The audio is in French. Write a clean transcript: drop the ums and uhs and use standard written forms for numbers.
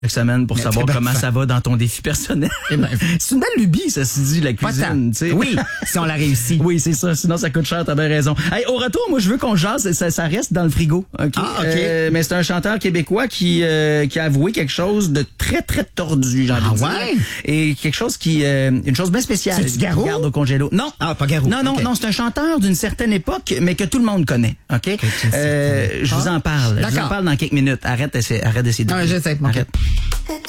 chaque semaine pour savoir très comment bien. ça va dans ton défi personnel. C'est une belle lubie, ça se dit, la cuisine. Tu sais. Oui, si on l'a réussi. Oui, c'est ça. Sinon, ça coûte cher, t'as bien raison. Hey, au retour, moi, je veux qu'on jase. Ça reste dans le frigo. OK? Ah, OK. Mais c'est un chanteur québécois qui a avoué quelque chose de très, très tordu, j'ai envie de dire. Ouais? Et quelque chose une chose bien spéciale. C'est-tu Garou? Garde au congélo. Non. Ah, pas Garou. Non, OK. c'est un chanteur d'une certaine époque, mais que tout le monde connaît. OK? Je vous en parle. Je vous en D'accord. parle dans quelques minutes. Arrête d'essayer de... Non, je sais. OK. Arrête.